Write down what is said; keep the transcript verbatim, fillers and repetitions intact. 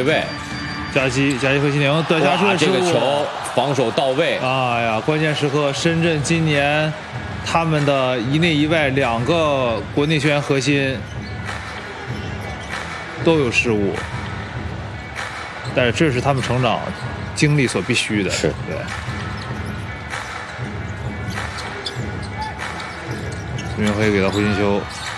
对位， 夹击夹击何其宁断下顺这个球防守到位。 哎呀，关键时刻，深圳今年他们的一内一外两个国内球员核心都有失误，但是这是他们成长经历所必须的。 是， 对。孙云辉给到胡金秋。